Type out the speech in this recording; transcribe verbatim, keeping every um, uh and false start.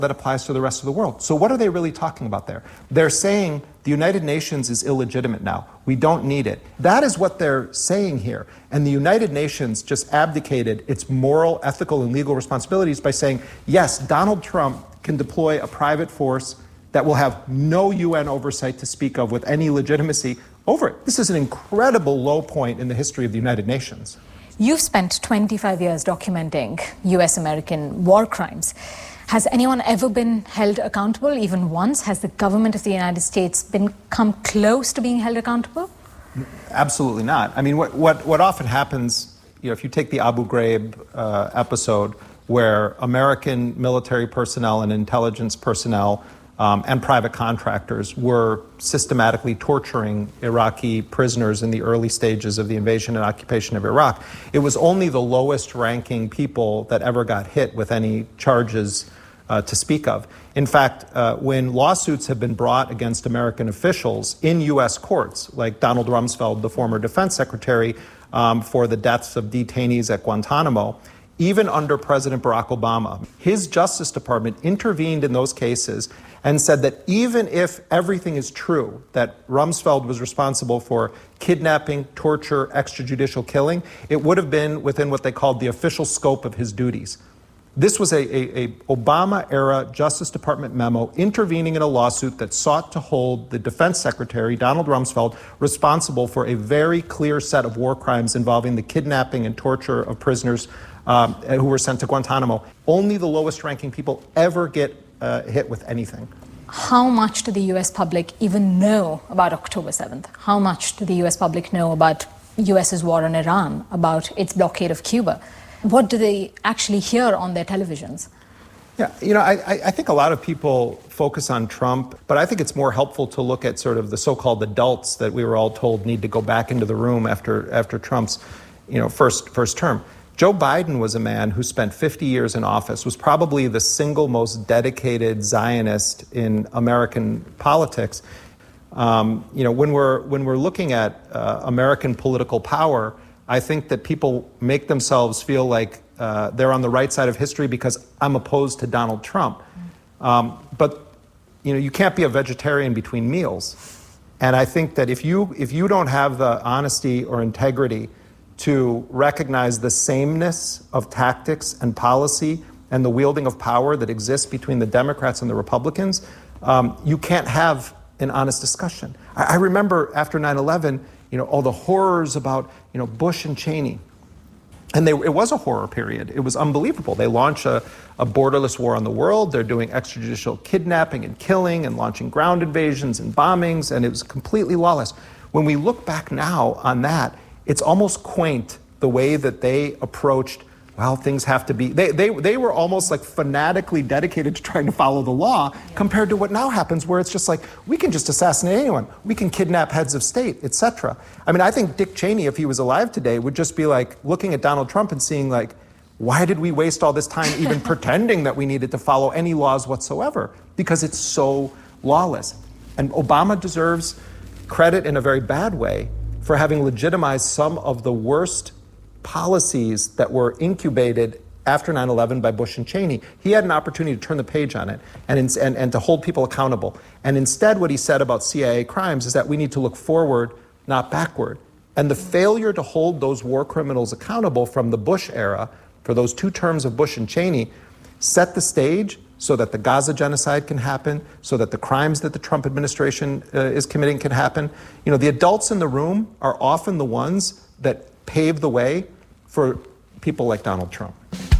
that applies to the rest of the world. So what are they really talking about there? They're saying the United Nations is illegitimate now. We don't need it. That is what they're saying here. And the United Nations just abdicated its moral, ethical, and legal responsibilities by saying, yes, Donald Trump can deploy a private force that will have no U N oversight to speak of with any legitimacy over it. This is an incredible low point in the history of the United Nations. You've spent twenty-five years documenting U S-American war crimes. Has anyone ever been held accountable, even once? Has the government of the United States been come close to being held accountable? Absolutely not. I mean, what, what, what often happens, you know, if you take the Abu Ghraib uh, episode where American military personnel and intelligence personnel um, and private contractors were systematically torturing Iraqi prisoners in the early stages of the invasion and occupation of Iraq, it was only the lowest ranking people that ever got hit with any charges Uh, to speak of. In fact, uh, when lawsuits have been brought against American officials in U S courts, like Donald Rumsfeld, the former defense secretary, um, for the deaths of detainees at Guantanamo, even under President Barack Obama, his Justice Department intervened in those cases and said that even if everything is true, that Rumsfeld was responsible for kidnapping, torture, extrajudicial killing, it would have been within what they called the official scope of his duties. This was a, a, a Obama-era Justice Department memo intervening in a lawsuit that sought to hold the Defense Secretary, Donald Rumsfeld, responsible for a very clear set of war crimes involving the kidnapping and torture of prisoners um, who were sent to Guantanamo. Only the lowest-ranking people ever get uh, hit with anything. How much do the U S public even know about October seventh? How much do the U S public know about U S's war on Iran, about its blockade of Cuba? What do they actually hear on their televisions? Yeah, you know, I, I think a lot of people focus on Trump, but I think it's more helpful to look at sort of the so-called adults that we were all told need to go back into the room after after Trump's, you know, first first term. Joe Biden was a man who spent fifty years in office, was probably the single most dedicated Zionist in American politics. Um, you know, when we're when we're looking at uh, American political power, I think that people make themselves feel like uh, they're on the right side of history because I'm opposed to Donald Trump. Um, but, you know, you can't be a vegetarian between meals. And I think that if you if you don't have the honesty or integrity to recognize the sameness of tactics and policy and the wielding of power that exists between the Democrats and the Republicans, um, you can't have an honest discussion. I, I remember after nine eleven, you know, all the horrors about, you know, Bush and Cheney. And they, it was a horror period. It was unbelievable. They launched a, a borderless war on the world. They're doing extrajudicial kidnapping and killing and launching ground invasions and bombings, and it was completely lawless. When we look back now on that, it's almost quaint the way that they approached, well, things have to be, they, they, they were almost like fanatically dedicated to trying to follow the law compared to what now happens where it's just like, we can just assassinate anyone. We can kidnap heads of state, et cetera. I mean, I think Dick Cheney, if he was alive today, would just be like looking at Donald Trump and seeing like, why did we waste all this time even pretending that we needed to follow any laws whatsoever? Because it's so lawless. And Obama deserves credit in a very bad way for having legitimized some of the worst policies that were incubated after nine eleven by Bush and Cheney. He had an opportunity to turn the page on it and, and, and to hold people accountable. And instead, what he said about C I A crimes is that we need to look forward, not backward. And the failure to hold those war criminals accountable from the Bush era, for those two terms of Bush and Cheney, set the stage so that the Gaza genocide can happen, so that the crimes that the Trump administration uh, is committing can happen. You know, the adults in the room are often the ones that pave the way for people like Donald Trump.